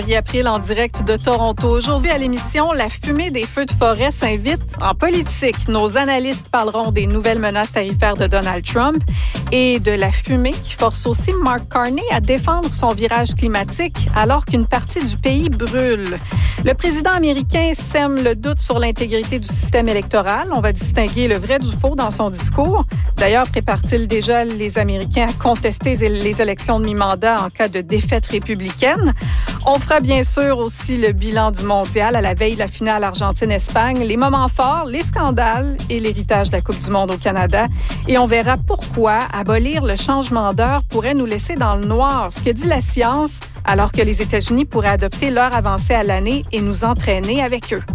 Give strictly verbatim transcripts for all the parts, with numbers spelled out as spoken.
April en direct de Toronto. Aujourd'hui à l'émission, la fumée des feux de forêt s'invite en politique. Nos analystes parleront des nouvelles menaces tarifaires de Donald Trump et de la fumée qui force aussi Mark Carney à défendre son virage climatique alors qu'une partie du pays brûle. Le président américain sème le doute sur l'intégrité du système électoral. On va distinguer le vrai du faux dans son discours. D'ailleurs, prépare-t-il déjà les Américains à contester les élections de mi-mandat en cas de défaite républicaine? On fera bien sûr aussi le bilan du mondial à la veille de la finale Argentine-Espagne, les moments forts, les scandales et l'héritage de la Coupe du monde au Canada. Et on verra pourquoi abolir le changement d'heure pourrait nous laisser dans le noir. Ce que dit la science, alors que les États-Unis pourraient adopter l'heure avancée à l'année et nous entraîner avec eux.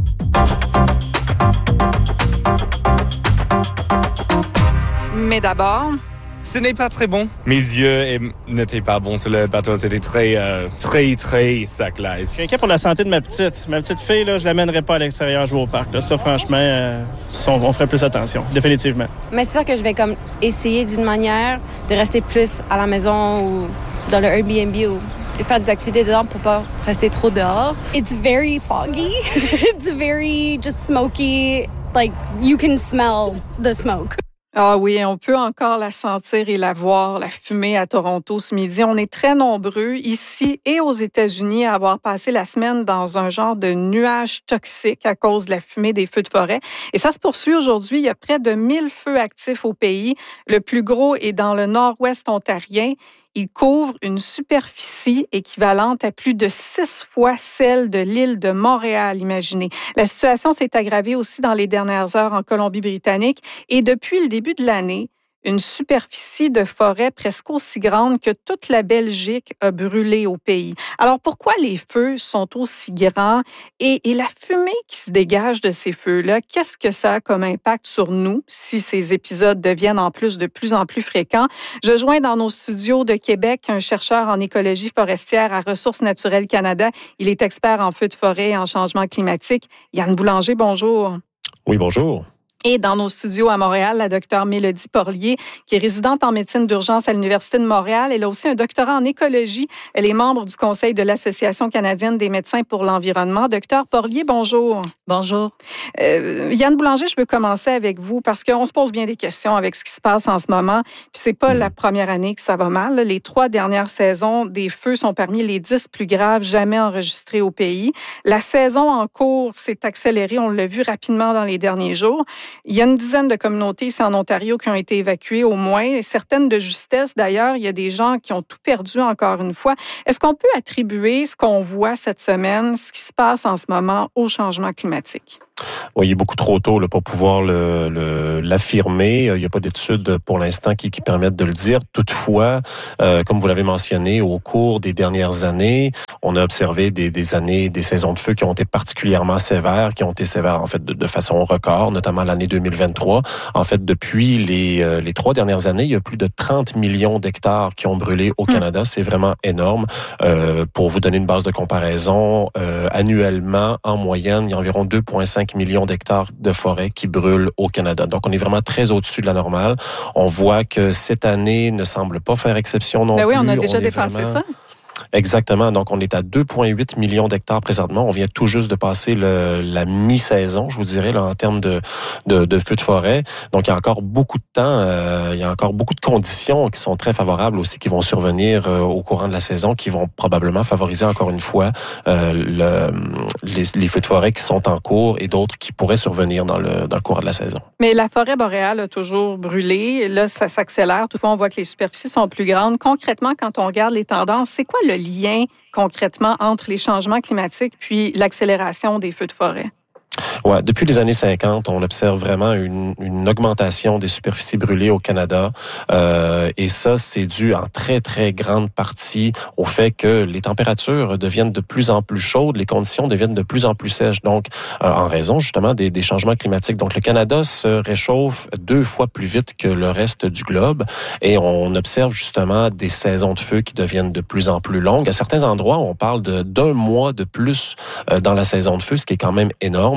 Mais d'abord... Ce n'est pas très bon. Mes yeux n'étaient pas bons sur le bateau. C'était très, euh, très, très sec, là. Je suis inquiet pour la santé de ma petite. Ma petite fille, là, je ne l'amènerai pas à l'extérieur jouer au parc. Là. Ça, franchement, euh, on, on ferait plus attention, définitivement. Mais c'est sûr que je vais comme essayer d'une manière de rester plus à la maison ou dans le Airbnb ou de faire des activités dehors pour pas rester trop dehors. It's very foggy. It's very just smoky. Like, you can smell the smoke. Ah oui, on peut encore la sentir et la voir, la fumée à Toronto ce midi. On est très nombreux ici et aux États-Unis à avoir passé la semaine dans un genre de nuage toxique à cause de la fumée des feux de forêt. Et ça se poursuit aujourd'hui. Il y a près de mille feux actifs au pays. Le plus gros est dans le nord-ouest ontarien. Il couvre une superficie équivalente à plus de six fois celle de l'île de Montréal, imaginez. La situation s'est aggravée aussi dans les dernières heures en Colombie-Britannique et depuis le début de l'année, une superficie de forêt presque aussi grande que toute la Belgique a brûlé au pays. Alors, pourquoi les feux sont aussi grands et, et la fumée qui se dégage de ces feux-là, qu'est-ce que ça a comme impact sur nous si ces épisodes deviennent en plus de plus en plus fréquents? Je joins dans nos studios de Québec un chercheur en écologie forestière à Ressources naturelles Canada. Il est expert en feux de forêt et en changement climatique. Yann Boulanger, bonjour. Oui, bonjour. Et dans nos studios à Montréal, la docteure Mélodie Porlier, qui est résidente en médecine d'urgence à l'Université de Montréal. Elle a aussi un doctorat en écologie. Elle est membre du Conseil de l'Association canadienne des médecins pour l'environnement. Docteur Porlier, bonjour. Bonjour. Euh, Yann Boulanger, je veux commencer avec vous parce qu'on se pose bien des questions avec ce qui se passe en ce moment. Puis c'est pas mmh. la première année que ça va mal. Les trois dernières saisons, des feux sont parmi les dix plus graves jamais enregistrés au pays. La saison en cours s'est accélérée. On l'a vu rapidement dans les derniers jours. Il y a une dizaine de communautés ici en Ontario qui ont été évacuées au moins, et certaines de justesse. D'ailleurs, il y a des gens qui ont tout perdu encore une fois. Est-ce qu'on peut attribuer ce qu'on voit cette semaine, ce qui se passe en ce moment, au changement climatique? Oui, il est beaucoup trop tôt là, pour pouvoir le, le, l'affirmer. Il n'y a pas d'études pour l'instant qui, qui permettent de le dire. Toutefois, euh, comme vous l'avez mentionné, au cours des dernières années, on a observé des, des années, des saisons de feu qui ont été particulièrement sévères, qui ont été sévères en fait de, de façon record, notamment l'année deux mille vingt-trois. En fait, depuis les, euh, les trois dernières années, il y a plus de trente millions d'hectares qui ont brûlé au Canada. C'est vraiment énorme. Euh, pour vous donner une base de comparaison, euh, annuellement, en moyenne, il y a environ deux virgule cinq millions d'hectares de forêt qui brûlent au Canada. Donc, on est vraiment très au-dessus de la normale. On voit que cette année ne semble pas faire exception non ben plus. Oui, on a déjà on dépassé vraiment... ça. Exactement. Donc, on est à deux virgule huit millions d'hectares présentement. On vient tout juste de passer le, la mi-saison, je vous dirais, là, en termes de, de, de feux de forêt. Donc, il y a encore beaucoup de temps, euh, il y a encore beaucoup de conditions qui sont très favorables aussi, qui vont survenir euh, au courant de la saison, qui vont probablement favoriser encore une fois euh, le, les, les feux de forêt qui sont en cours et d'autres qui pourraient survenir dans le, dans le courant de la saison. Mais la forêt boréale a toujours brûlé. Là, ça s'accélère. Toutefois, on voit que les superficies sont plus grandes. Concrètement, quand on regarde les tendances, c'est quoi le lien concrètement entre les changements climatiques puis l'accélération des feux de forêt? Ouais, depuis les années cinquante, on observe vraiment une, une augmentation des superficies brûlées au Canada. Euh, et ça, c'est dû en très, très grande partie au fait que les températures deviennent de plus en plus chaudes, les conditions deviennent de plus en plus sèches, donc euh, en raison justement des, des changements climatiques. Donc le Canada se réchauffe deux fois plus vite que le reste du globe et on observe justement des saisons de feu qui deviennent de plus en plus longues. À certains endroits, on parle de, d'un mois de plus euh, dans la saison de feu, ce qui est quand même énorme.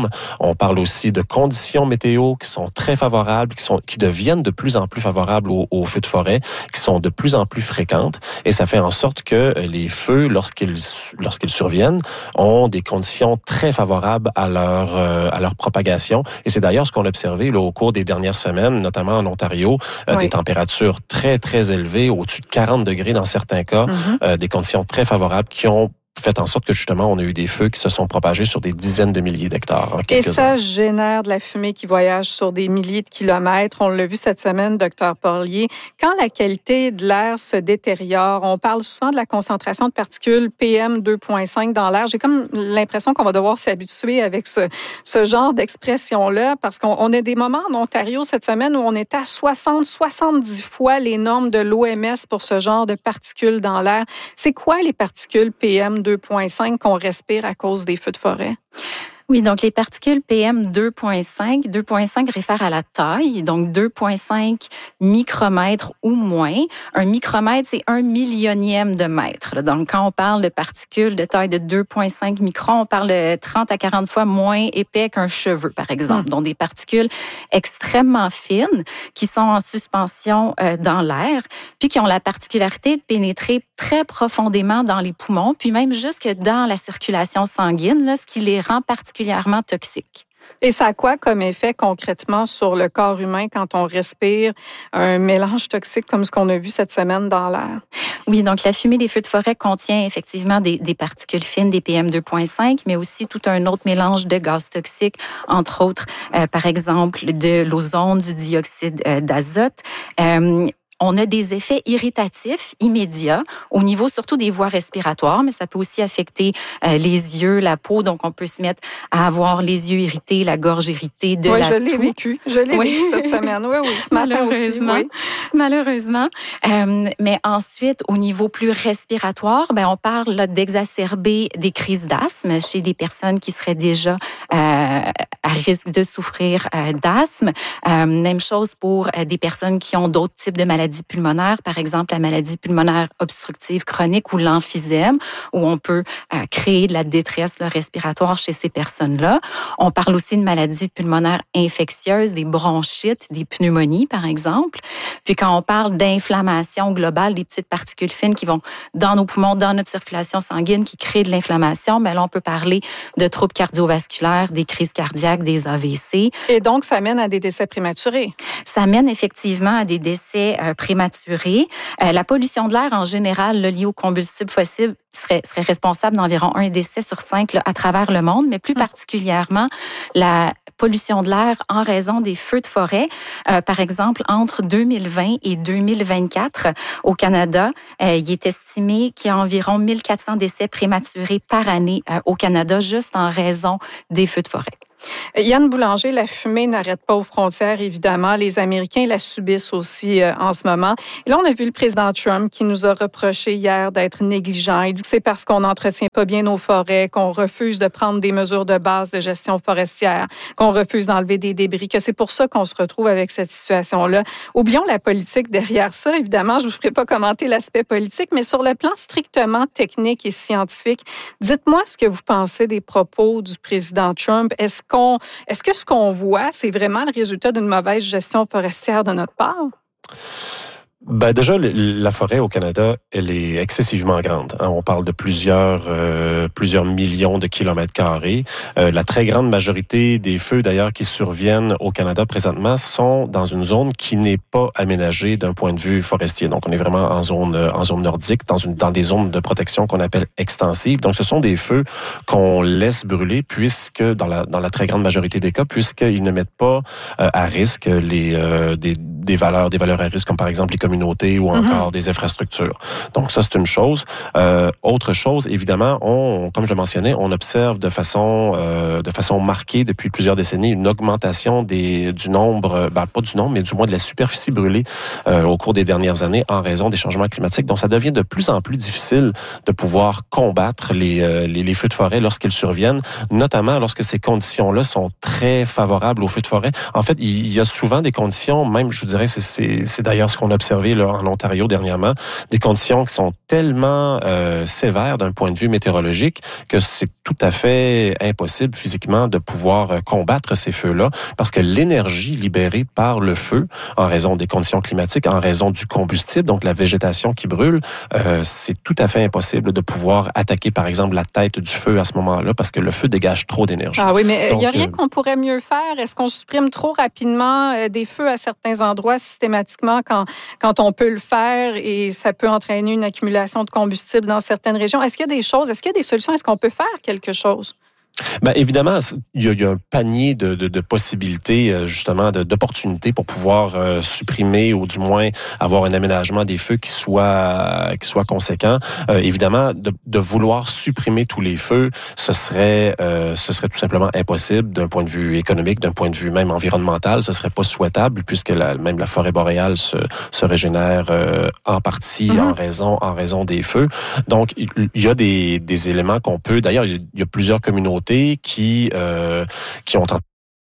On parle aussi de conditions météo qui sont très favorables, qui sont qui deviennent de plus en plus favorables aux, aux feux de forêt, qui sont de plus en plus fréquentes, et ça fait en sorte que les feux, lorsqu'ils lorsqu'ils surviennent, ont des conditions très favorables à leur euh, à leur propagation. Et c'est d'ailleurs ce qu'on a observé là, au cours des dernières semaines, notamment en Ontario, euh, oui. des températures très très élevées, au-dessus de quarante degrés dans certains cas, mm-hmm. euh, des conditions très favorables qui ont fait en sorte que justement, on a eu des feux qui se sont propagés sur des dizaines de milliers d'hectares. En Et ça heures. génère de la fumée qui voyage sur des milliers de kilomètres. On l'a vu cette semaine, docteur Porlier. Quand la qualité de l'air se détériore, on parle souvent de la concentration de particules P M deux virgule cinq dans l'air. J'ai comme l'impression qu'on va devoir s'habituer avec ce, ce genre d'expression-là, parce qu'on on a des moments en Ontario cette semaine où on est à soixante, soixante-dix fois les normes de l'O M S pour ce genre de particules dans l'air. C'est quoi les particules P M deux virgule cinq qu'on respire à cause des feux de forêt? Oui, donc les particules P M deux virgule cinq, deux virgule cinq réfère à la taille, donc deux virgule cinq micromètres ou moins. Un micromètre, c'est un millionième de mètre. Donc, quand on parle de particules de taille de deux virgule cinq microns, on parle de trente à quarante fois moins épais qu'un cheveu, par exemple. Mmh. Donc, des particules extrêmement fines qui sont en suspension euh, dans l'air, puis qui ont la particularité de pénétrer très profondément dans les poumons, puis même jusque dans la circulation sanguine, là, ce qui les rend particulièrement toxiques. Et ça a quoi comme effet concrètement sur le corps humain quand on respire un mélange toxique comme ce qu'on a vu cette semaine dans l'air? Oui, donc la fumée des feux de forêt contient effectivement des, des particules fines, des P M deux virgule cinq, mais aussi tout un autre mélange de gaz toxiques, entre autres, euh, par exemple, de l'ozone, du dioxyde euh, d'azote. Euh, On a des effets irritatifs immédiats au niveau surtout des voies respiratoires, mais ça peut aussi affecter euh, les yeux, la peau. Donc, on peut se mettre à avoir les yeux irrités, la gorge irritée, de oui, la je l'ai toux. vécu. Je l'ai oui. vécu cette semaine. Oui, oui, ce matin aussi. Oui. Malheureusement. Euh, mais ensuite, au niveau plus respiratoire, ben on parle là, d'exacerber des crises d'asthme chez des personnes qui seraient déjà euh, à risque de souffrir euh, d'asthme. Euh, même chose pour euh, des personnes qui ont d'autres types de maladies pulmonaires, par exemple la maladie pulmonaire obstructive chronique ou l'emphysème, où on peut euh, créer de la détresse là, respiratoire chez ces personnes-là. On parle aussi de maladies pulmonaires infectieuses, des bronchites, des pneumonies, par exemple. Puis quand on parle d'inflammation globale, des petites particules fines qui vont dans nos poumons, dans notre circulation sanguine, qui créent de l'inflammation, bien là, on peut parler de troubles cardiovasculaires, des crises cardiaques, des A V C. Et donc, ça mène à des décès prématurés? Ça mène effectivement à des décès euh, prématurés. Euh, la pollution de l'air, en général, là, liée aux combustibles fossiles, serait, serait responsable d'environ un décès sur cinq là, à travers le monde, mais plus mmh. particulièrement la pollution de l'air en raison des feux de forêt. Euh, par exemple, entre deux mille vingt et deux mille vingt-quatre, au Canada, euh, il est estimé qu'il y a environ mille quatre cents décès prématurés par année euh, au Canada, juste en raison des feux de forêt. Yann Boulanger, la fumée n'arrête pas aux frontières, évidemment. Les Américains la subissent aussi euh, en ce moment. Et là, on a vu le président Trump qui nous a reproché hier d'être négligent. Il dit que c'est parce qu'on n'entretient pas bien nos forêts, qu'on refuse de prendre des mesures de base de gestion forestière, qu'on refuse d'enlever des débris, que c'est pour ça qu'on se retrouve avec cette situation-là. Oublions la politique derrière ça. Évidemment, je ne vous ferai pas commenter l'aspect politique, mais sur le plan strictement technique et scientifique, dites-moi ce que vous pensez des propos du président Trump. Est-ce qu'on, est-ce que ce qu'on voit, c'est vraiment le résultat d'une mauvaise gestion forestière de notre part? Ben déjà, la forêt au Canada, elle est excessivement grande. On parle de plusieurs euh, plusieurs millions de kilomètres carrés. Euh, la très grande majorité des feux, d'ailleurs, qui surviennent au Canada présentement, sont dans une zone qui n'est pas aménagée d'un point de vue forestier. Donc, on est vraiment en zone en zone nordique, dans une dans des zones de protection qu'on appelle extensives. Donc, ce sont des feux qu'on laisse brûler, puisque dans la dans la très grande majorité des cas, puisqu'ils ne mettent pas euh, à risque les euh, des des valeurs des valeurs à risque, comme par exemple les communautés ou encore mm-hmm. des infrastructures. Donc ça, c'est une chose. Euh, autre chose, évidemment, on, comme je le mentionnais, on observe de façon euh, de façon marquée depuis plusieurs décennies une augmentation des du nombre, ben, pas du nombre, mais du moins de la superficie brûlée euh, au cours des dernières années en raison des changements climatiques. Donc ça devient de plus en plus difficile de pouvoir combattre les euh, les, les feux de forêt lorsqu'ils surviennent, notamment lorsque ces conditions-là sont très favorables aux feux de forêt. En fait, il y a souvent des conditions, même je dirais, c'est, c'est, c'est d'ailleurs ce qu'on a observé là, en Ontario dernièrement, des conditions qui sont tellement euh, sévères d'un point de vue météorologique que c'est tout à fait impossible physiquement de pouvoir combattre ces feux-là, parce que l'énergie libérée par le feu, en raison des conditions climatiques, en raison du combustible, donc la végétation qui brûle, euh, c'est tout à fait impossible de pouvoir attaquer, par exemple, la tête du feu à ce moment-là, parce que le feu dégage trop d'énergie. Ah oui, mais il n'y a rien euh, qu'on pourrait mieux faire. Est-ce qu'on supprime trop rapidement euh, des feux à certains endroits systématiquement quand, quand on peut le faire et ça peut entraîner une accumulation de combustible dans certaines régions? Est-ce qu'il y a des choses, est-ce qu'il y a des solutions? Est-ce qu'on peut faire quelque chose? Ben évidemment, il y, a, il y a un panier de, de, de possibilités, justement, de, d'opportunités pour pouvoir euh, supprimer ou du moins avoir un aménagement des feux qui soit qui soit conséquent. Euh, évidemment, de, de vouloir supprimer tous les feux, ce serait euh, ce serait tout simplement impossible d'un point de vue économique, d'un point de vue même environnemental. Ce serait pas souhaitable puisque la, même la forêt boréale se, se régénère euh, en partie mm-hmm. en raison en raison des feux. Donc, il, il y a des, des éléments qu'on peut. D'ailleurs, il y a plusieurs communautés qui euh, qui ont tenté.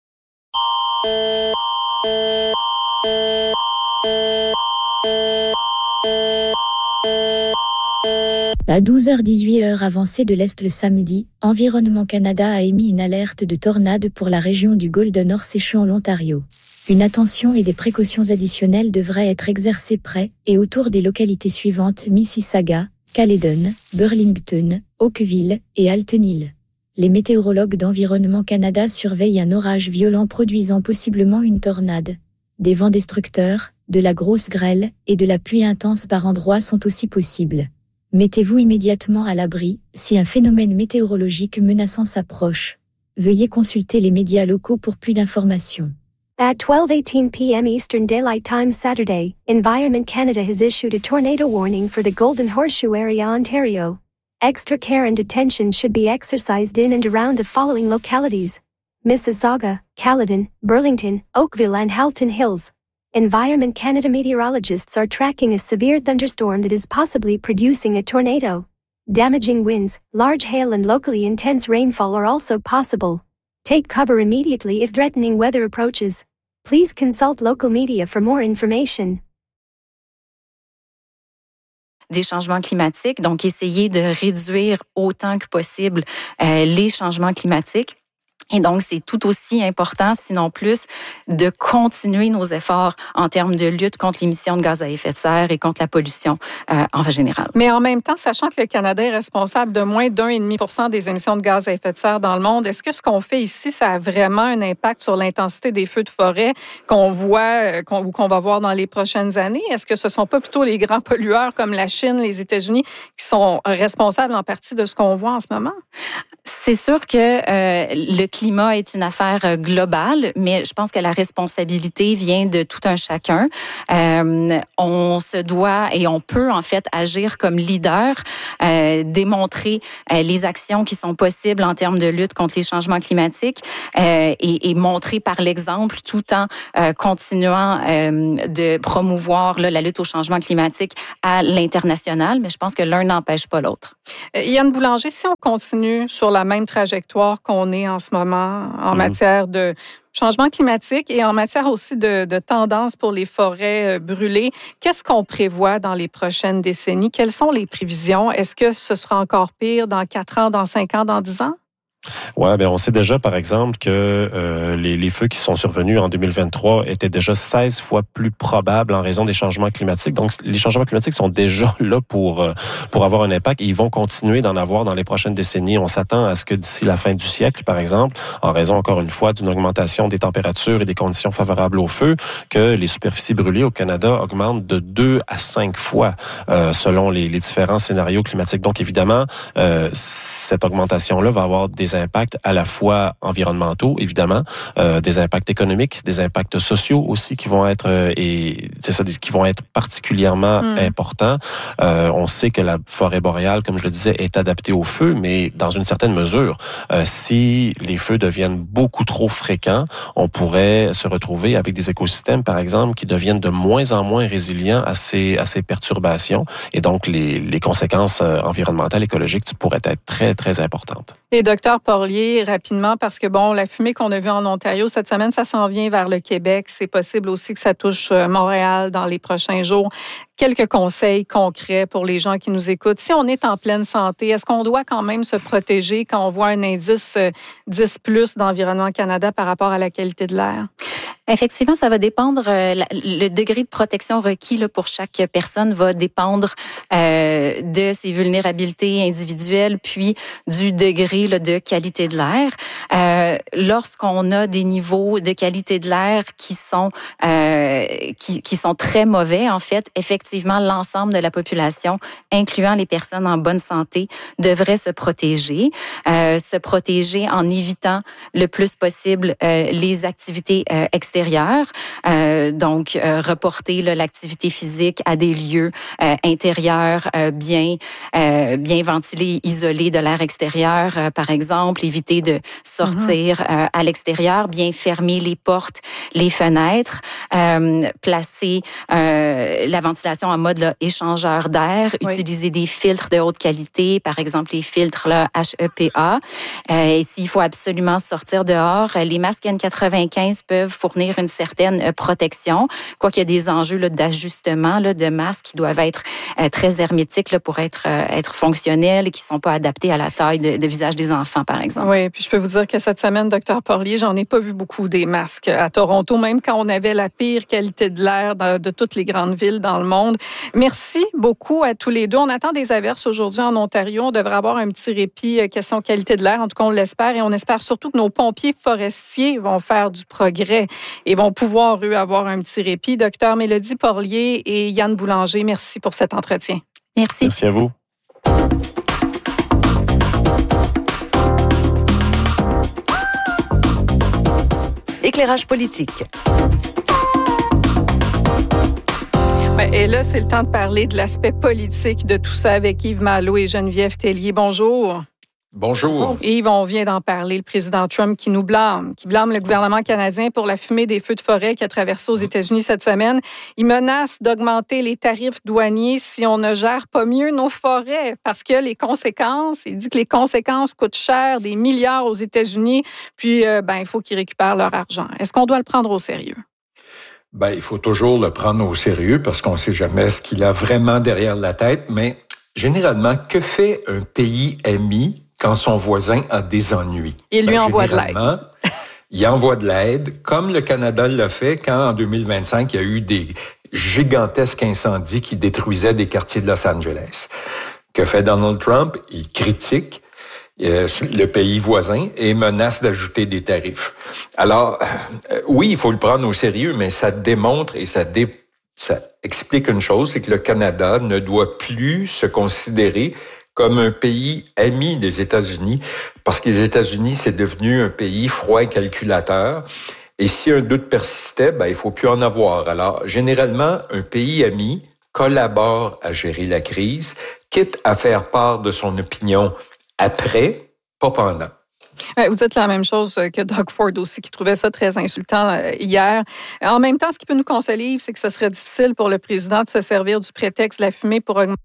À douze heures dix-huit heure avancée de l'Est le samedi, Environnement Canada a émis une alerte de tornade pour la région du Golden Horse en Ontario. Une attention et des précautions additionnelles devraient être exercées près et autour des localités suivantes: Mississauga, Caledon, Burlington, Oakville et Alton Hill. Les météorologues d'Environnement Canada surveillent un orage violent produisant possiblement une tornade. Des vents destructeurs, de la grosse grêle et de la pluie intense par endroits sont aussi possibles. Mettez-vous immédiatement à l'abri si un phénomène météorologique menaçant s'approche. Veuillez consulter les médias locaux pour plus d'informations. At twelve eighteen p.m. Eastern Daylight Time Saturday, Environment Canada has issued a tornado warning for the Golden Horseshoe area, Ontario. Extra care and attention should be exercised in and around the following localities: Mississauga, Caledon, Burlington, Oakville and Halton Hills. Environment Canada meteorologists are tracking a severe thunderstorm that is possibly producing a tornado. Damaging winds, large hail and locally intense rainfall are also possible. Take cover immediately if threatening weather approaches. Please consult local media for more information. Des changements climatiques, donc essayer de réduire autant que possible euh, les changements climatiques. Et donc, c'est tout aussi important, sinon plus, de continuer nos efforts en termes de lutte contre l'émission de gaz à effet de serre et contre la pollution euh, en général. Mais en même temps, sachant que le Canada est responsable de moins d'un virgule cinq pour cent des émissions de gaz à effet de serre dans le monde, est-ce que ce qu'on fait ici, ça a vraiment un impact sur l'intensité des feux de forêt qu'on voit qu'on, ou qu'on va voir dans les prochaines années? Est-ce que ce ne sont pas plutôt les grands pollueurs comme la Chine, les États-Unis qui sont responsables en partie de ce qu'on voit en ce moment? C'est sûr que euh, le climat est une affaire globale, mais je pense que la responsabilité vient de tout un chacun. Euh, on se doit et on peut en fait agir comme leader, euh, démontrer euh, les actions qui sont possibles en termes de lutte contre les changements climatiques euh, et, et montrer par l'exemple tout en euh, continuant euh, de promouvoir là, la lutte au changement climatique à l'international. Mais je pense que l'un n'empêche pas l'autre. Euh, Yann Boulanger, si on continue sur la même trajectoire qu'on est en ce moment en mmh. matière de changement climatique et en matière aussi de, de tendance pour les forêts brûlées, qu'est-ce qu'on prévoit dans les prochaines décennies? Quelles sont les prévisions? Est-ce que ce sera encore pire dans quatre ans, dans cinq ans, dans dix ans? Ouais, ben on sait déjà, par exemple, que euh, les, les feux qui sont survenus en deux mille vingt-trois étaient déjà seize fois plus probables en raison des changements climatiques. Donc, les changements climatiques sont déjà là pour euh, pour avoir un impact et ils vont continuer d'en avoir dans les prochaines décennies. On s'attend à ce que d'ici la fin du siècle, par exemple, en raison, encore une fois, d'une augmentation des températures et des conditions favorables au feu, que les superficies brûlées au Canada augmentent de deux à cinq fois euh, selon les, les différents scénarios climatiques. Donc, évidemment, euh, cette augmentation-là va avoir des impacts à la fois environnementaux, évidemment, euh, des impacts économiques, des impacts sociaux aussi qui vont être euh, et c'est ça, qui vont être particulièrement mmh. importants. Euh, on sait que la forêt boréale, comme je le disais, est adaptée au feu, mais dans une certaine mesure, euh, si les feux deviennent beaucoup trop fréquents, on pourrait se retrouver avec des écosystèmes, par exemple, qui deviennent de moins en moins résilients à ces à ces perturbations, et donc les les conséquences environnementales, écologiques pourraient être très très importantes. Et docteur Porlier, rapidement, parce que bon, la fumée qu'on a vue en Ontario cette semaine, ça s'en vient vers le Québec. C'est possible aussi que ça touche Montréal dans les prochains jours. Quelques conseils concrets pour les gens qui nous écoutent. Si on est en pleine santé, est-ce qu'on doit quand même se protéger quand on voit un indice dix plus d'Environnement Canada par rapport à la qualité de l'air? Effectivement, ça va dépendre, euh, le degré de protection requis là, pour chaque personne va dépendre euh, de ses vulnérabilités individuelles, puis du degré là, de qualité de l'air. Euh, lorsqu'on a des niveaux de qualité de l'air qui sont euh, qui, qui sont très mauvais, en fait, effectivement, l'ensemble de la population, incluant les personnes en bonne santé, devrait se protéger. Euh, se protéger en évitant le plus possible euh, les activités euh, extérieures. Euh, donc, euh, reporter là, l'activité physique à des lieux euh, intérieurs euh, bien euh, bien ventilés, isolés de l'air extérieur, euh, par exemple. Éviter de sortir mm-hmm. euh, à l'extérieur, bien fermer les portes, les fenêtres, euh, placer euh, la ventilation en mode là, échangeur d'air, oui. Utiliser des filtres de haute qualité, par exemple les filtres là, H E P A. Euh, et s'il faut absolument sortir dehors, les masques N quatre-vingt-quinze peuvent fournir une certaine protection, quoiqu'il y a des enjeux là, d'ajustement là, de masques qui doivent être euh, très hermétiques là, pour être, euh, être fonctionnels et qui ne sont pas adaptés à la taille de, de visage des enfants, par exemple. Oui, puis je peux vous dire que cette semaine, docteur Porlier, j'en ai pas vu beaucoup des masques à Toronto, même quand on avait la pire qualité de l'air de, de toutes les grandes villes dans le monde. Merci beaucoup à tous les deux. On attend des averses aujourd'hui en Ontario. On devrait avoir un petit répit euh, question qualité de l'air. En tout cas, on l'espère et on espère surtout que nos pompiers forestiers vont faire du progrès et vont pouvoir, eux, avoir un petit répit. Docteur Mélodie Porlier et Yann Boulanger, merci pour cet entretien. Merci. Merci à vous. Éclairage politique. Et là, c'est le temps de parler de l'aspect politique de tout ça avec Yves Malo et Geneviève Tellier. Bonjour. Bonjour. Yves, on vient d'en parler, le président Trump qui nous blâme, qui blâme le gouvernement canadien pour la fumée des feux de forêt qui a traversé aux États-Unis cette semaine. Il menace d'augmenter les tarifs douaniers si on ne gère pas mieux nos forêts, parce que les conséquences, il dit que les conséquences coûtent cher, des milliards aux États-Unis, puis euh, ben, il faut qu'ils récupèrent leur argent. Est-ce qu'on doit le prendre au sérieux? Ben, il faut toujours le prendre au sérieux parce qu'on ne sait jamais ce qu'il a vraiment derrière la tête, mais généralement, que fait un pays ami quand son voisin a des ennuis? Il lui ben, envoie de l'aide. Il envoie de l'aide, comme le Canada l'a fait quand, en deux mille vingt-cinq, il y a eu des gigantesques incendies qui détruisaient des quartiers de Los Angeles. Que fait Donald Trump? Il critique euh, le pays voisin et menace d'ajouter des tarifs. Alors, euh, oui, il faut le prendre au sérieux, mais ça démontre et ça dé ça explique une chose, c'est que le Canada ne doit plus se considérer comme un pays ami des États-Unis, parce que les États-Unis, c'est devenu un pays froid et calculateur. Et si un doute persistait, ben, il faut plus en avoir. Alors, généralement, un pays ami collabore à gérer la crise, quitte à faire part de son opinion après, pas pendant. Vous dites la même chose que Doug Ford aussi, qui trouvait ça très insultant hier. En même temps, ce qui peut nous consoler, c'est que ce serait difficile pour le président de se servir du prétexte de la fumée pour augmenter.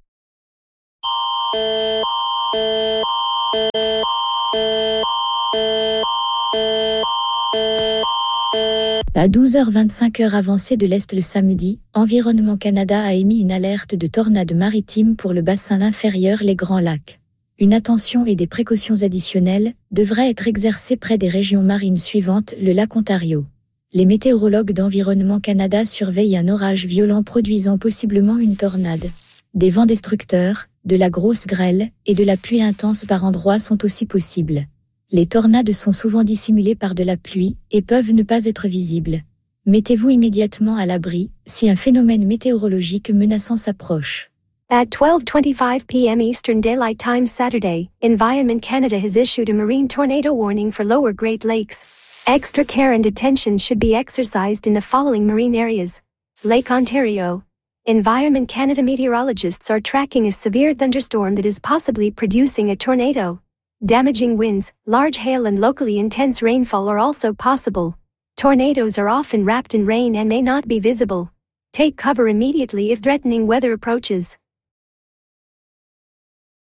À douze heures vingt-cinq heure avancée de l'Est le samedi, Environnement Canada a émis une alerte de tornade maritime pour le bassin inférieur les Grands Lacs. Une attention et des précautions additionnelles devraient être exercées près des régions marines suivantes, le lac Ontario. Les météorologues d'Environnement Canada surveillent un orage violent produisant possiblement une tornade. Des vents destructeurs, de la grosse grêle et de la pluie intense par endroits sont aussi possibles. Les tornades sont souvent dissimulées par de la pluie et peuvent ne pas être visibles. Mettez-vous immédiatement à l'abri si un phénomène météorologique menaçant s'approche. At twelve twenty-five p.m. Eastern Daylight Time Saturday, Environment Canada has issued a marine tornado warning for lower Great Lakes. Extra care and attention should be exercised in the following marine areas. Lake Ontario. Environment Canada meteorologists are tracking a severe thunderstorm that is possibly producing a tornado. Damaging winds, large hail and locally intense rainfall are also possible. Tornadoes are often wrapped in rain and may not be visible. Take cover immediately if threatening weather approaches.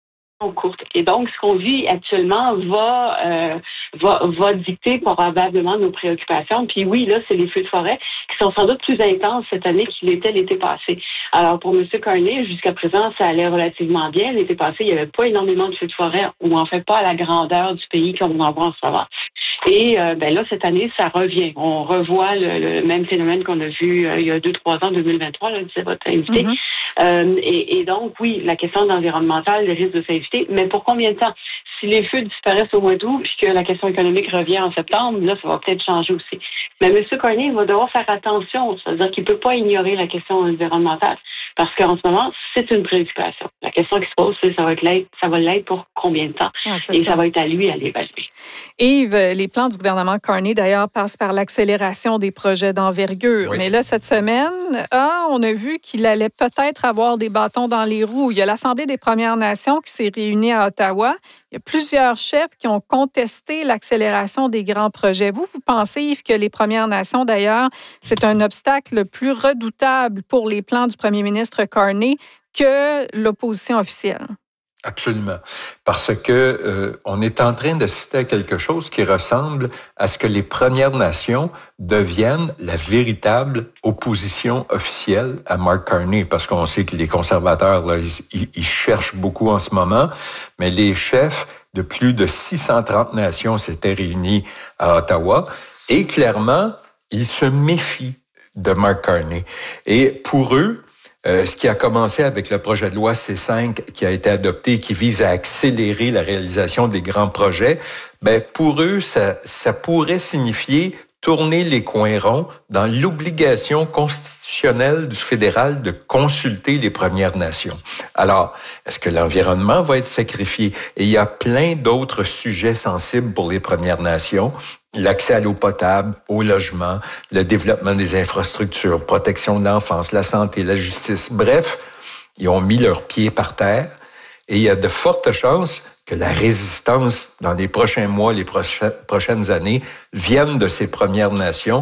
courte. Et donc, ce qu'on vit actuellement va, euh, va, va dicter probablement nos préoccupations. Puis oui, là, c'est les feux de forêt qui sont sans doute plus intenses cette année qu'ils l'étaient l'été passé. Alors, pour M. Carney, jusqu'à présent, ça allait relativement bien. L'été passé, il n'y avait pas énormément de feux de forêt, ou en fait pas à la grandeur du pays comme on en voit en ce moment. Et euh, ben là, cette année, ça revient. On revoit le, le même phénomène qu'on a vu euh, il y a deux, trois ans, deux mille vingt-trois, là, disait votre invité. Mm-hmm. Euh, et, et donc, oui, la question environnementale, le risque de s'inviter, mais pour combien de temps? Si les feux disparaissent au mois d'août, puis que la question économique revient en septembre, là, ça va peut-être changer aussi. Mais M. Carney va devoir faire attention, c'est-à-dire qu'il ne peut pas ignorer la question environnementale, parce qu'en ce moment, c'est une préoccupation. La question qui se pose, c'est ça va être l'aide, ça va l'être pour combien de temps? Ah, et ça. ça va être à lui à l'évaluer. Yves, les plans du gouvernement Carney, d'ailleurs, passent par l'accélération des projets d'envergure. Oui. Mais là, cette semaine, ah, on a vu qu'il allait peut-être avoir des bâtons dans les roues. Il y a l'Assemblée des Premières Nations qui s'est réunie à Ottawa. Il y a plusieurs chefs qui ont contesté l'accélération des grands projets. Vous, vous pensez, Yves, que les Premières Nations, d'ailleurs, c'est un obstacle plus redoutable pour les plans du premier ministre Carney que l'opposition officielle? Absolument. Parce que euh, on est en train d'assister à quelque chose qui ressemble à ce que les Premières Nations deviennent la véritable opposition officielle à Mark Carney. Parce qu'on sait que les conservateurs, là, ils, ils cherchent beaucoup en ce moment, mais les chefs de plus de six cent trente nations s'étaient réunis à Ottawa et clairement, ils se méfient de Mark Carney. Et pour eux, Euh, ce qui a commencé avec le projet de loi C cinq qui a été adopté, qui vise à accélérer la réalisation des grands projets, ben pour eux, ça, ça pourrait signifier tourner les coins ronds dans l'obligation constitutionnelle du fédéral de consulter les Premières Nations. Alors, est-ce que l'environnement va être sacrifié? Et il y a plein d'autres sujets sensibles pour les Premières Nations. L'accès à l'eau potable, au logement, le développement des infrastructures, protection de l'enfance, la santé, la justice. Bref, ils ont mis leurs pieds par terre et il y a de fortes chances que la résistance dans les prochains mois, les prochaines années, vienne de ces Premières Nations.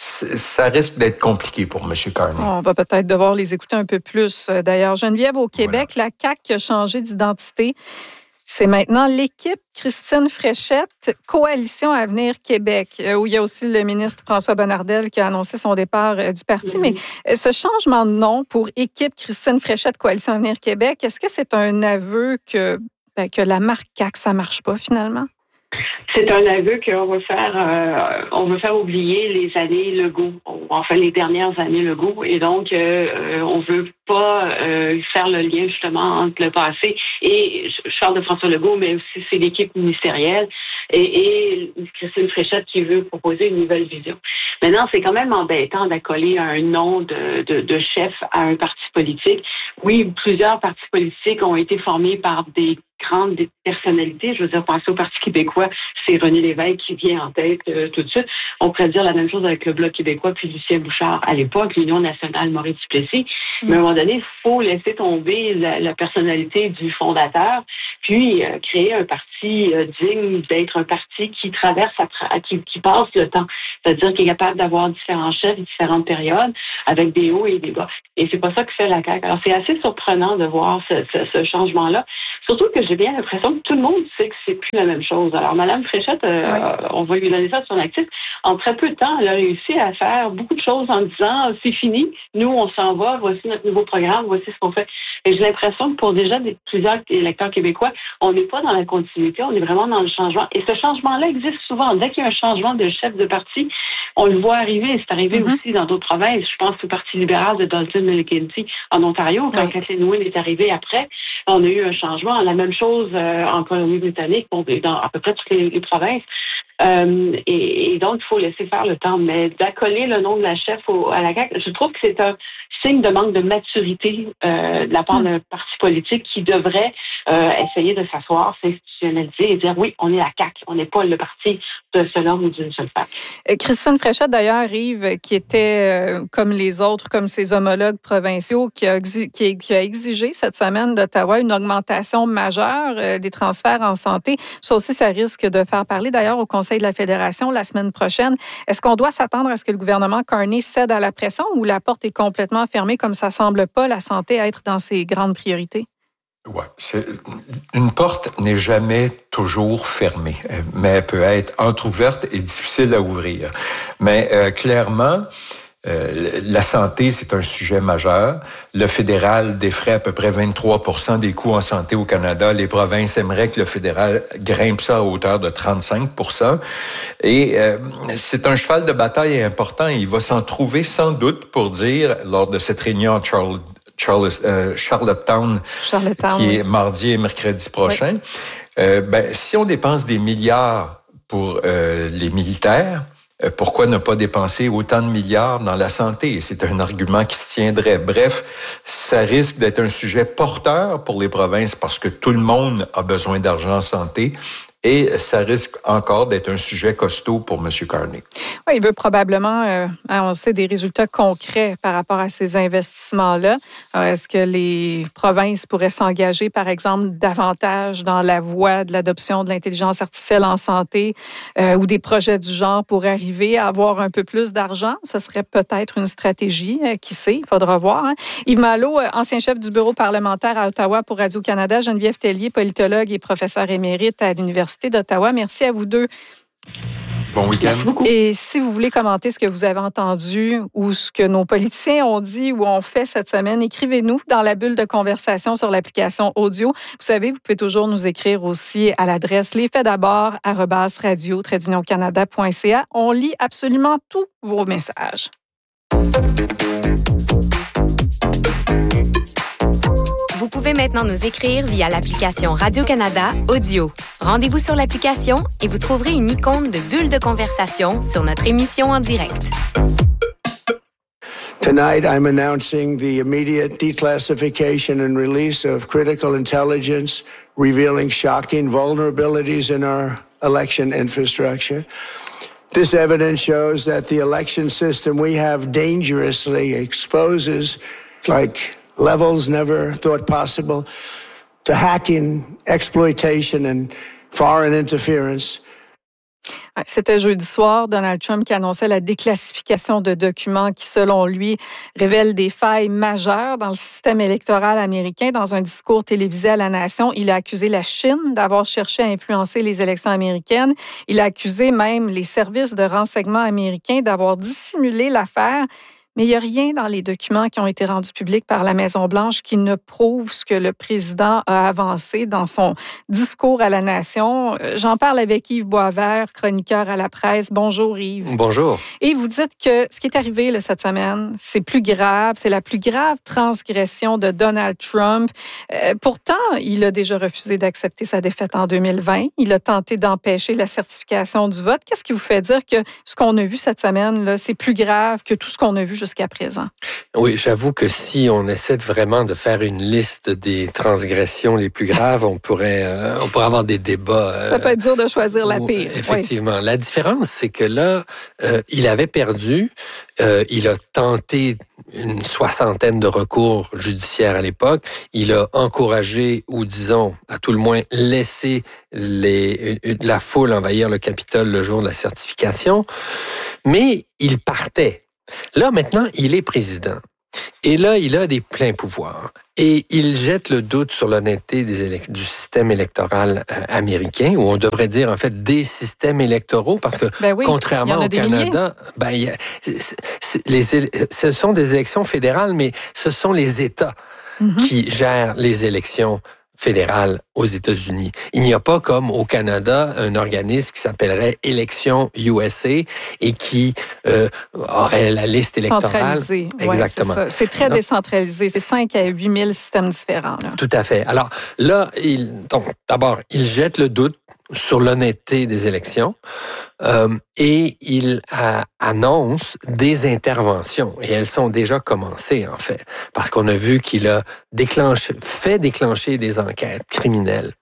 Ça risque d'être compliqué pour M. Carney. On va peut-être devoir les écouter un peu plus. D'ailleurs, Geneviève, au Québec, voilà. La C A Q a changé d'identité. C'est maintenant l'équipe Christine Fréchette, Coalition Avenir Québec, où il y a aussi le ministre François Bonnardel qui a annoncé son départ du parti. Mm-hmm. Mais ce changement de nom pour équipe Christine Fréchette, Coalition Avenir Québec, est-ce que c'est un aveu que, ben, que la marque C A Q, ça ne marche pas finalement? C'est un aveu qu'on veut faire, euh, on veut faire oublier les années Legault, enfin les dernières années Legault, et donc euh, on veut pas euh, faire le lien justement entre le passé et je parle de François Legault, mais aussi c'est l'équipe ministérielle et, et Christine Fréchette qui veut proposer une nouvelle vision. Maintenant, c'est quand même embêtant d'accoler un nom de, de, de chef à un parti politique. Oui, plusieurs partis politiques ont été formés par des grandes personnalités. Je veux dire, penser au Parti québécois, c'est René Lévesque qui vient en tête euh, tout de suite. On pourrait dire la même chose avec le Bloc québécois puis Lucien Bouchard à l'époque, l'Union nationale Maurice Duplessis. Mmh. Mais à un moment donné, il faut laisser tomber la, la personnalité du fondateur puis euh, créer un parti euh, digne d'être un parti qui traverse, à, qui, qui passe le temps. C'est-à-dire qu'il est capable d'avoir différents chefs, différentes périodes, avec des hauts et des bas. Et c'est pas ça que fait la C A Q. Alors, c'est assez surprenant de voir ce, ce, ce changement-là. Surtout que j'ai bien l'impression que tout le monde sait que c'est plus la même chose. Alors, Mme Fréchette, euh, oui. on va lui donner ça de son actif. En très peu de temps, elle a réussi à faire beaucoup de choses en disant « c'est fini, nous, on s'en va, voici notre nouveau programme, voici ce qu'on fait ». Et j'ai l'impression que pour déjà des, plusieurs électeurs québécois, on n'est pas dans la continuité, on est vraiment dans le changement. Et ce changement-là existe souvent. Dès qu'il y a un changement de chef de parti, on le voit arriver. C'est arrivé mm-hmm. aussi dans d'autres provinces. Je pense au Parti libéral de Dalton McKenzie en Ontario, quand oui. Kathleen Wynne est arrivée après, on a eu un changement. La même chose euh, en Colombie-Britannique, dans à peu près toutes les, les provinces. Euh, et, et donc, il faut laisser faire le temps. Mais d'accoler le nom de la chef au, à la C A Q, je trouve que c'est un signe de manque de maturité euh, de la part d'un parti politique qui devrait euh, essayer de s'asseoir, s'institutionnaliser et dire oui, on est la C A Q, on n'est pas le parti d'un seul homme ou d'une seule femme. Christine Fréchette, d'ailleurs, Yves, qui était euh, comme les autres, comme ses homologues provinciaux, qui a, qui, qui a exigé cette semaine d'Ottawa une augmentation majeure euh, des transferts en santé. Ça aussi, ça risque de faire parler d'ailleurs au Conseil de la Fédération la semaine prochaine. Est-ce qu'on doit s'attendre à ce que le gouvernement Carney cède à la pression ou la porte est complètement fermée comme ça semble pas la santé être dans ses grandes priorités? Ouais, c'est, une porte n'est jamais toujours fermée, mais elle peut être entrouverte et difficile à ouvrir. Mais euh, clairement, euh, la santé, c'est un sujet majeur. Le fédéral défraie à peu près vingt-trois pour cent des coûts en santé au Canada. Les provinces aimeraient que le fédéral grimpe ça à hauteur de trente-cinq pour cent. Et euh, c'est un cheval de bataille important. Il va s'en trouver sans doute pour dire, lors de cette réunion à Charles Charles, euh, Charlottetown, Charlottetown, qui oui. est mardi et mercredi prochain. Oui. Euh, ben, si on dépense des milliards pour euh, les militaires, euh, pourquoi ne pas dépenser autant de milliards dans la santé? C'est un argument qui se tiendrait. Bref, ça risque d'être un sujet porteur pour les provinces parce que tout le monde a besoin d'argent en santé. Et ça risque encore d'être un sujet costaud pour M. Carney. Oui, il veut probablement, euh, on sait, des résultats concrets par rapport à ces investissements-là. Alors, est-ce que les provinces pourraient s'engager, par exemple, davantage dans la voie de l'adoption de l'intelligence artificielle en santé euh, ou des projets du genre pour arriver à avoir un peu plus d'argent? Ce serait peut-être une stratégie. Euh, qui sait? Il faudra voir. Hein? Yves Malo, ancien chef du bureau parlementaire à Ottawa pour Radio-Canada, Geneviève Tellier, politologue et professeur émérite à l'Université d'Ottawa. Merci à vous deux. Bon week-end. Et si vous voulez commenter ce que vous avez entendu ou ce que nos politiciens ont dit ou ont fait cette semaine, écrivez-nous dans la bulle de conversation sur l'application audio. Vous savez, vous pouvez toujours nous écrire aussi à l'adresse lesfaitsdabord arobase radio tiret d'union canada point c a. On lit absolument tous vos messages. Vous pouvez maintenant nous écrire via l'application Radio-Canada Audio. Rendez-vous sur l'application et vous trouverez une icône de bulle de conversation sur notre émission en direct. Tonight, I'm announcing the immediate declassification and release of critical intelligence revealing shocking vulnerabilities in our election infrastructure. This evidence shows that the election system we have dangerously exposes, like levels never thought possible, to hacking, exploitation, and foreign interference. C'était jeudi soir, Donald Trump qui annonçait la déclassification de documents qui, selon lui, révèlent des failles majeures dans le système électoral américain. Dans un discours télévisé à la nation, il a accusé la Chine d'avoir cherché à influencer les élections américaines. Il a accusé même les services de renseignement américains d'avoir dissimulé l'affaire. Mais il n'y a rien dans les documents qui ont été rendus publics par la Maison-Blanche qui ne prouve ce que le président a avancé dans son discours à la nation. J'en parle avec Yves Boisvert, chroniqueur à la presse. Bonjour Yves. Bonjour. Et vous dites que ce qui est arrivé là, cette semaine, c'est plus grave, c'est la plus grave transgression de Donald Trump. Euh, pourtant, il a déjà refusé d'accepter sa défaite en deux mille vingt. Il a tenté d'empêcher la certification du vote. Qu'est-ce qui vous fait dire que ce qu'on a vu cette semaine, là, c'est plus grave que tout ce qu'on a vu jusqu'à présent? Oui, j'avoue que si on essaie de vraiment de faire une liste des transgressions les plus graves, on pourrait, euh, on pourrait avoir des débats. Euh, Ça peut être dur de choisir la où, pire. Effectivement. Oui. La différence, c'est que là, euh, il avait perdu. Euh, il a tenté une soixantaine de recours judiciaires à l'époque. Il a encouragé, ou disons, à tout le moins, laissé les, la foule envahir le Capitole le jour de la certification. Mais il partait. Là, maintenant, il est président. Et là, il a des pleins pouvoirs. Et il jette le doute sur l'honnêteté des élec- du système électoral euh, américain, ou on devrait dire, en fait, des systèmes électoraux, parce que, ben oui, contrairement au Canada, ben, il y a, c'est, c'est, les, ce sont des élections fédérales, mais ce sont les États mm-hmm. qui gèrent les élections fédérale aux États-Unis. Il n'y a pas, comme au Canada, un organisme qui s'appellerait Élections U S A et qui euh, aurait la liste électorale. Centralisée. Exactement. Ouais, c'est, c'est très Donc, décentralisé. C'est cinq à huit mille systèmes différents. Là. Tout à fait. Alors là, il, donc, d'abord, il jette le doute sur l'honnêteté des élections euh, et il a, annonce des interventions. Et elles sont déjà commencées, en fait, parce qu'on a vu qu'il a déclenché, fait déclencher des enquêtes criminelles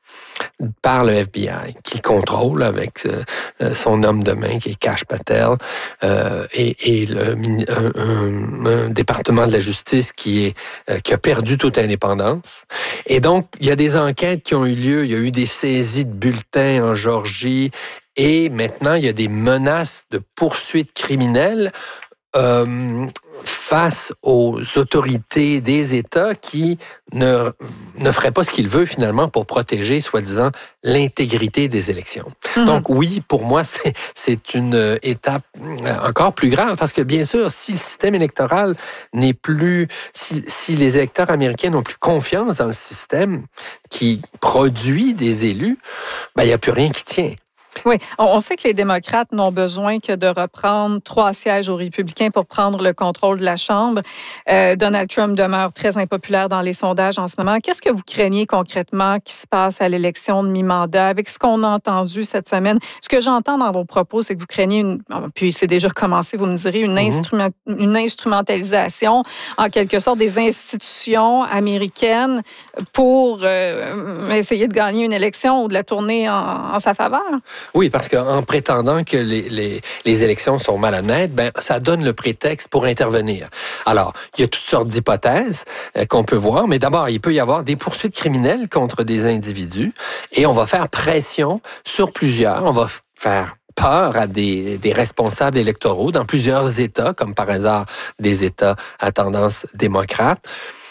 par le F B I, qu'il contrôle avec euh, son homme de main, qui est Kash Patel, euh, et, et le, un, un, un département de la justice qui, est, euh, qui a perdu toute indépendance. Et donc, il y a des enquêtes qui ont eu lieu, il y a eu des saisies de bulletins en Géorgie, et maintenant, il y a des menaces de poursuites criminelles euh, face aux autorités des États qui ne, ne feraient pas ce qu'ils veulent finalement pour protéger, soi-disant, l'intégrité des élections. Mm-hmm. Donc oui, pour moi, c'est, c'est une étape encore plus grave parce que bien sûr, si le système électoral n'est plus, si, si les électeurs américains n'ont plus confiance dans le système qui produit des élus, ben, il n'y a plus rien qui tient. Oui, on sait que les démocrates n'ont besoin que de reprendre trois sièges aux républicains pour prendre le contrôle de la Chambre. Euh, Donald Trump demeure très impopulaire dans les sondages en ce moment. Qu'est-ce que vous craignez concrètement qui se passe à l'élection de mi-mandat avec ce qu'on a entendu cette semaine? Ce que j'entends dans vos propos, c'est que vous craignez, une, puis c'est déjà commencé, vous me direz, une, mm-hmm. instrument, une instrumentalisation, en quelque sorte, des institutions américaines pour euh, essayer de gagner une élection ou de la tourner en, en sa faveur? Oui, parce qu'en prétendant que les, les, les élections sont malhonnêtes, ben, ça donne le prétexte pour intervenir. Alors, il y a toutes sortes d'hypothèses euh, qu'on peut voir, mais d'abord, il peut y avoir des poursuites criminelles contre des individus et on va faire pression sur plusieurs. On va f- faire peur à des, des responsables électoraux dans plusieurs États, comme par hasard des États à tendance démocrate.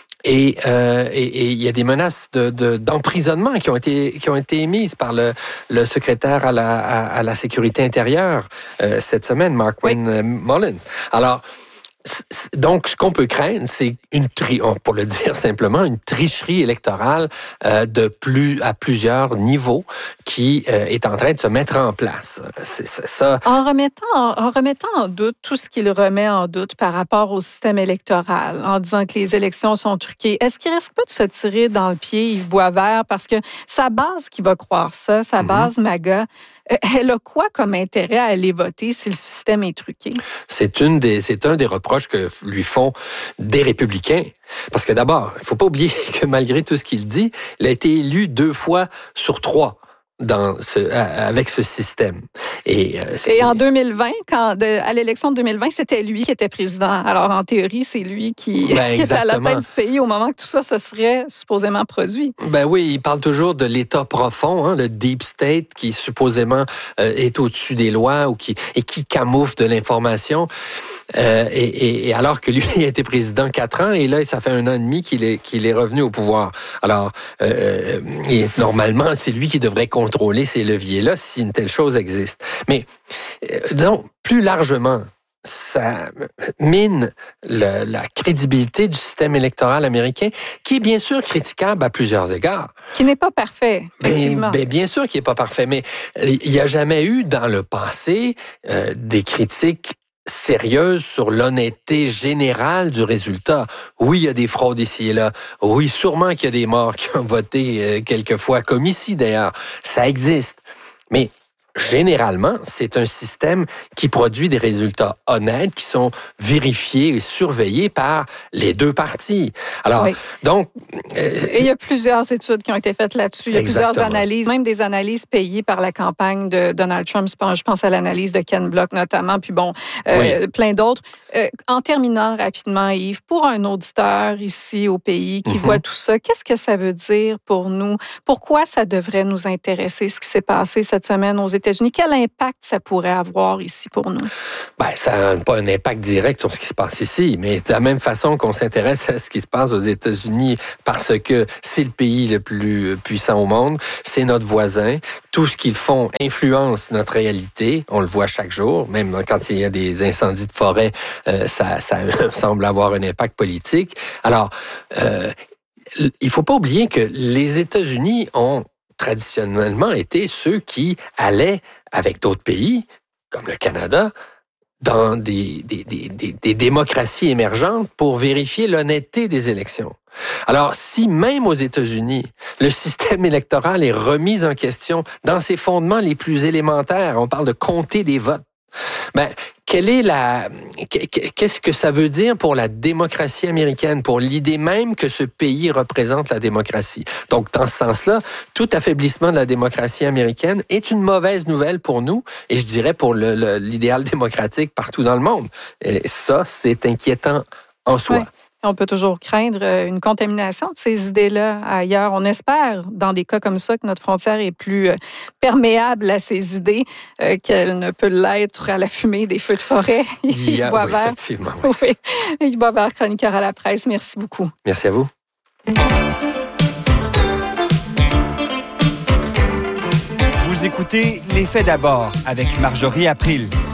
Et euh, et, et il y a des menaces de, de d'emprisonnement qui ont été qui ont été émises par le le secrétaire à la à, à la sécurité intérieure euh, cette semaine, Mark Wayne oui. Mullins. Alors donc, ce qu'on peut craindre, c'est une tri- pour le dire simplement, une tricherie électorale euh, de plus à plusieurs niveaux qui euh, est en train de se mettre en place. C'est, c'est ça. En remettant, en remettant en doute tout ce qu'il remet en doute par rapport au système électoral, en disant que les élections sont truquées, est-ce qu'il risque pas de se tirer dans le pied, Yves Boisvert, parce que sa base qui va croire ça, sa base mm-hmm. MAGA, elle a quoi comme intérêt à aller voter si le système est truqué? C'est une des, c'est un des reproches que lui font des républicains. Parce que d'abord, il faut pas oublier que malgré tout ce qu'il dit, il a été élu deux fois sur trois dans ce, avec ce système. Et, euh, Et en deux mille vingt, quand de, à l'élection de deux mille vingt, c'était lui qui était président. Alors en théorie, c'est lui qui, ben, qui était à la tête du pays au moment que tout ça se serait supposément produit. Ben oui, il parle toujours de l'État profond, hein, le deep state qui supposément euh, est au-dessus des lois ou qui et qui camoufle de l'information. Euh, et, et, et alors que lui il a été président quatre ans et là ça fait un an et demi qu'il est qu'il est revenu au pouvoir. Alors euh, et normalement c'est lui qui devrait contrôler ces leviers-là si une telle chose existe. Mais euh, disons plus largement, ça mine le, la crédibilité du système électoral américain, qui est bien sûr critiquable à plusieurs égards. Qui n'est pas parfait, effectivement. Ben, ben, bien sûr qu'il n'est pas parfait, mais il n'y a jamais eu dans le passé euh, des critiques sérieuse sur l'honnêteté générale du résultat. Oui, il y a des fraudes ici et là. Oui, sûrement qu'il y a des morts qui ont voté euh, quelquefois, comme ici d'ailleurs. Ça existe. Mais généralement, c'est un système qui produit des résultats honnêtes, qui sont vérifiés et surveillés par les deux parties. Alors, oui. donc... Euh, et il y a plusieurs études qui ont été faites là-dessus. Il y a exactement. plusieurs analyses, même des analyses payées par la campagne de Donald Trump. Je pense à l'analyse de Ken Block notamment, puis bon, euh, oui. plein d'autres. Euh, en terminant rapidement, Yves, pour un auditeur ici au pays qui mm-hmm. voit tout ça, qu'est-ce que ça veut dire pour nous? Pourquoi ça devrait nous intéresser, ce qui s'est passé cette semaine aux États-Unis? Quel impact ça pourrait avoir ici pour nous? Ben, ça n'a pas un impact direct sur ce qui se passe ici, mais de la même façon qu'on s'intéresse à ce qui se passe aux États-Unis parce que c'est le pays le plus puissant au monde, c'est notre voisin. Tout ce qu'ils font influence notre réalité. On le voit chaque jour, même quand il y a des incendies de forêt, euh, ça, ça semble avoir un impact politique. Alors, euh, il faut pas oublier que les États-Unis ont traditionnellement été ceux qui allaient avec d'autres pays, comme le Canada, dans des, des, des, des, des démocraties émergentes pour vérifier l'honnêteté des élections. Alors, si même aux États-Unis, le système électoral est remis en question dans ses fondements les plus élémentaires, on parle de compter des votes, ben, quelle est la, qu'est-ce que ça veut dire pour la démocratie américaine, pour l'idée même que ce pays représente la démocratie? Donc, dans ce sens-là, tout affaiblissement de la démocratie américaine est une mauvaise nouvelle pour nous, et je dirais pour le, le, l'idéal démocratique partout dans le monde. Et ça, c'est inquiétant en soi. Ouais. On peut toujours craindre une contamination de ces idées-là ailleurs. On espère, dans des cas comme ça, que notre frontière est plus perméable à ces idées euh, qu'elle ne peut l'être à la fumée des feux de forêt. Il y a, oui, effectivement. Oui. Oui. Yves Boisvert, chroniqueur à la presse. Merci beaucoup. Merci à vous. Vous écoutez Les Faits d'abord avec Marjorie April.